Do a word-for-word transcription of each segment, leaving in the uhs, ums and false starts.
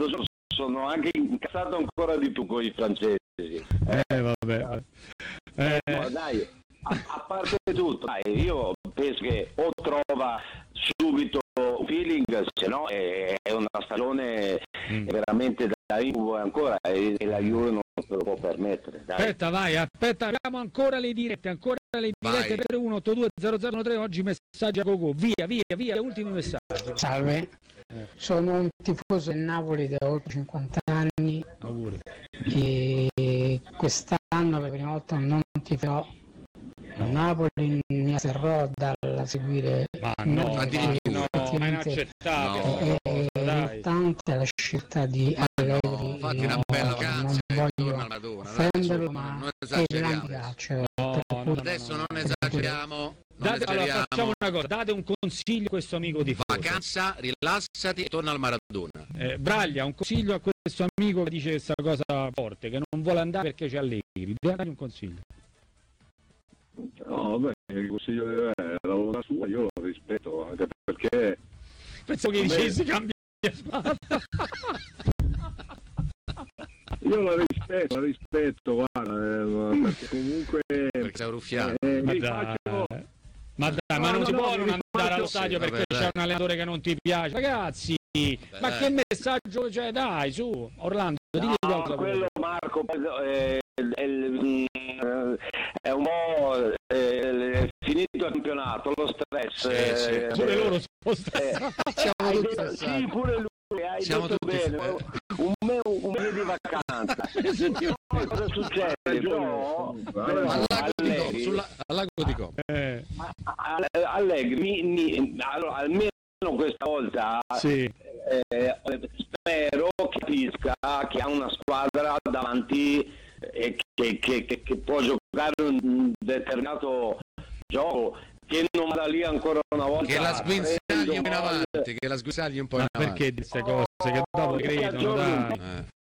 lo so, sono anche incazzato ancora di più con i francesi. Eh, eh vabbè. Eh. No, dai, a, a parte tutto, dai, io penso che o trova subito un feeling, se no è, è una stagione mm. veramente da incubo ancora, e, e la Juve non se lo può permettere. Dai. Aspetta, vai, aspetta, abbiamo ancora le dirette, ancora le dirette vai. Per uno otto due zero zero tre, oggi messaggi a Gogo, via, via, via, ultimi messaggi. Salve, eh. sono un tifoso del Napoli da oltre cinquanta anni. Auguri. E quest'anno per la prima volta non tiferò a Napoli, mi asterrò dal seguire. Ma no, ma no, ma è inaccettabile. È importante la scelta di Allegri. No, fatti una bella vacanza, non voglio offenderlo, ma non è grande calcio. No, no, adesso non esageriamo. Non date, allora, facciamo una cosa, date un consiglio a questo amico di vacanza, rilassati e torna al Maradona. Eh, Braglia, un consiglio a questo amico che dice questa cosa forte, che non vuole andare perché c'è Allegri. Date un consiglio. No, beh, il consiglio è la volontà sua, io lo rispetto, anche perché penso che dicessi me... cambia spada. Io la rispetto, la rispetto, guarda, eh, perché comunque perché sei ruffiano. Eh, ma, dai, faccio... ma dai, ma no, non no, si no, può non andare allo stadio sì, perché vabbè, c'è un allenatore che non ti piace, ragazzi. Beh, ma dai. Che messaggio c'è? Dai, su, Orlando, no, no, quello Marco è, è, è un po' è finito il campionato, lo stress. Sì, sì. Eh, pure loro sono stressati. Eh, siamo tutti detto, sì, pure lui, hai siamo detto tutti bene. Un, me, un mese di vacanza. Cosa succede? Però, però al lago Allegri, di Com, sulla, al lago di Com. Eh. Allegri, mi, mi, allora, almeno questa volta sì. eh, spero che capisca che ha una squadra davanti e che, che, che, che può giocare un determinato gioco, che non vada lì ancora una volta, che la sguinzagli un po' in avanti, che la sguinzagli un po' in avanti. Perché queste cose che dopo credono, dai.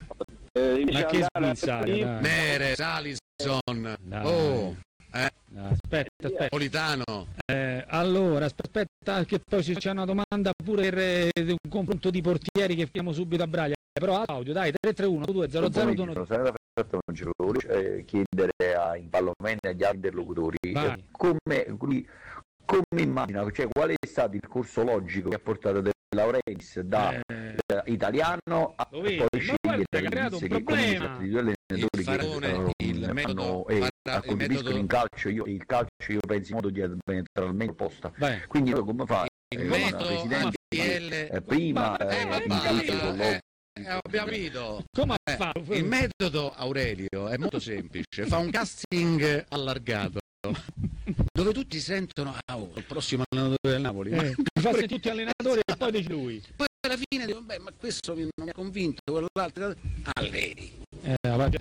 Eh, ma che sguinzagli, Mere, Salison, oh, eh. No, aspetta, aspetta. Napolitano. Eh, allora, aspetta che poi c'è una domanda pure per eh, un confronto di portieri che chiamo subito a Braglia. Però audio, dai, tre tre uno due zero zero due uno. Non ci volevo chiedere a impallomenti agli interlocutori eh, come, come immagina, cioè qual è stato il corso logico che ha portato De Laurentiis da, eh, da italiano a poi scegliere che ha creato un problema. Di due allenatori farone, che il fanno, metodo, eh, guarda, il contribuiscono metodo... in calcio, io il calcio io penso in modo di diventare almeno posta. Beh. Quindi come fa il eh, metodo presidente eh, eh, prima eh, eh, eh, in eh, Eh, abbiamo capito. Come eh, fa? Il metodo, Aurelio, è molto semplice. Fa un casting allargato dove tutti sentono ah, oh, il prossimo allenatore del Napoli. Eh, fa tutti gli allenatori e poi dici lui. Poi alla fine dico, beh, ma questo non mi ha convinto, quell'altro. Allegri. Eh,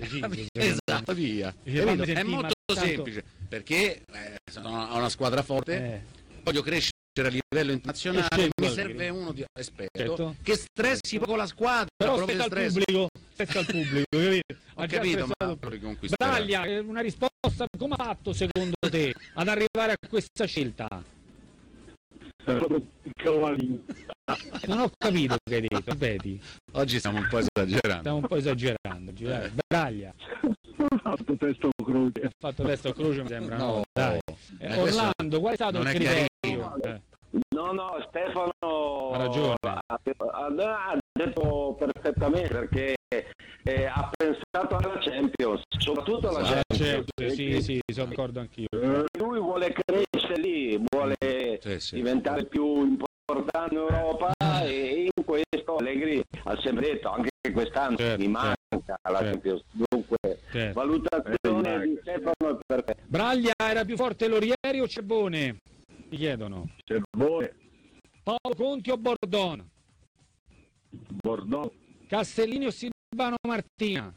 esatto, via. Dice, è molto tanto... semplice perché eh, sono una squadra forte, eh. voglio crescere a livello internazionale, mi serve uno di esperto, certo, che stressi poco la squadra, però aspetta al pubblico, aspetta al pubblico, capito? Ho capito, ma Braglia, una risposta come ha fatto secondo te ad arrivare a questa scelta? Non ho capito che hai detto, ripeti. Oggi stiamo un po' esagerando. Stiamo un po' esagerando, dai. Braglia. Ha fatto testo croce. Ha fatto testo croce, mi sembra. No, no dai. Eh, Orlando, qual è stato il criterio? Eh. No, no, Stefano ha ragione. Ha, ha, ha detto perfettamente perché eh, ha pensato alla Champions, soprattutto alla ah, Champions. Certo, sì, sì, sono d'accordo anch'io. Eh, lui vuole crescere lì, vuole sì, sì. diventare più importante in Europa e in questo Allegri ha sempre detto, anche quest'anno certo, mi manca certo, la Champions. Dunque, certo. valutazione eh, di Stefano è perfetta. Braglia era più forte Lorieri o Cerbone? Mi chiedono. Cerbone. Paolo Conti o Bordon? Bordon. Castellini o Silvano Martina?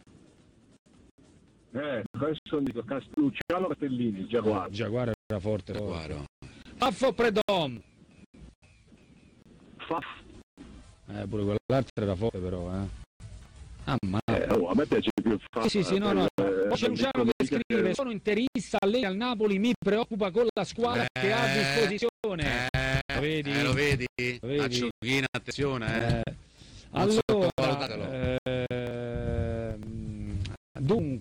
Eh, questo dico Luciano Castellini, Giaguaro. Giaguaro era forte. Giaguaro. Faff o Predom? Faff. Eh, pure quell'altro era forte però, eh. Ah, ma... eh, oh, a me piace più il Faff. Sì, sì, sì, no, no. Eh, C'è Luciano che scrive, sono interista, lei al Napoli mi preoccupa con la squadra eh, che ha a disposizione. Eh, lo vedi? Eh, lo vedi? Lo vedi? Acciughina, attenzione, eh. eh. Allora,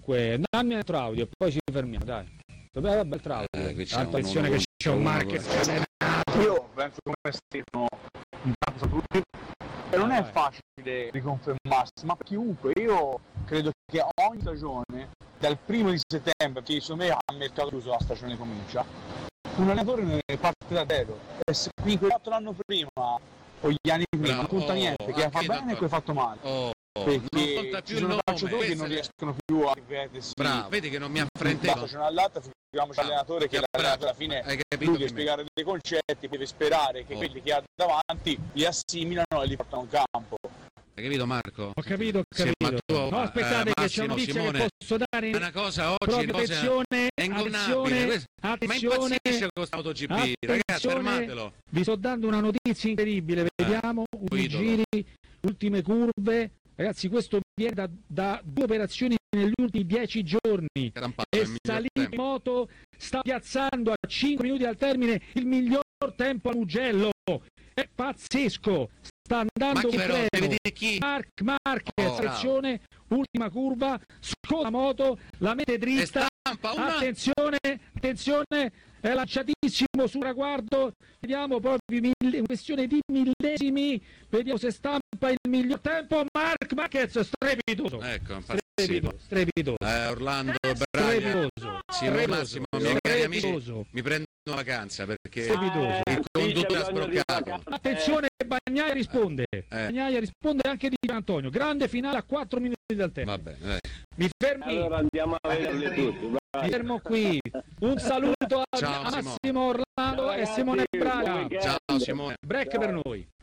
Comunque, dammi un altro audio e poi ci fermiamo, dai. Vabbè, bel audio. Eh, attenzione che c'è un Marquez scatenato. Io penso come Stefano, intanto tutti, e non è facile riconfermarsi, ma per chiunque, io credo che ogni stagione, dal primo di settembre, che secondo me a mercato chiuso la stagione comincia, un allenatore ne parte da zero, e se quindi quattro anni prima o gli anni prima non conta oh, niente, che fa bene e che ha fatto male. Oh. Perché ci sono calciatori che non riescono più a ripetersi. Bravo, vedi che non mi affrentevo. C'è un'allata, figuriamoci l'allenatore che alla fine lui deve spiegare dei concetti, deve sperare che oh. quelli che ha davanti li assimilano e li portano in campo. Hai capito Marco? Ho capito, ho capito. Sì, tu, no, aspettate eh, che c'è una notizia Simone, che posso dare. Una cosa oggi, attenzione, attenzione, attenzione, ma impazzisce questo MotoGP, ragazzi, fermatelo. Vi sto dando una notizia incredibile, vediamo, eh, giri, ultime curve. Ragazzi, questo viene da, da due operazioni negli ultimi dieci giorni. E salì in moto, sta piazzando a cinque minuti al termine il miglior tempo a Mugello. È pazzesco. Sta andando un treno. Marc Marquez, oh, attenzione, ultima curva, scoda moto, la mette dritta. Attenzione, attenzione, è lanciatissimo sul traguardo. Vediamo proprio in questione di millesimi. Vediamo se stampa il miglior tempo. Marc Marquez, strepitoso. Ecco, strepitoso, strepitoso. Eh, Orlando strepitoso. Sì, Massimo, miei cari amici, mi prendo una vacanza perché strepitoso. Il conduttore ha sbroccato. Attenzione, Bagnaia risponde. Eh. Bagnaia risponde anche di Gian Antonio. Grande finale a quattro minuti dal tempo. Vabbè, eh. Mi fermi. Allora andiamo a vederli tutti. Vai. Mi fermo qui. Un saluto a Ciao, Massimo Simone. Orlando Ciao, e Simone Braga. Ciao Simone. Break Ciao. per noi.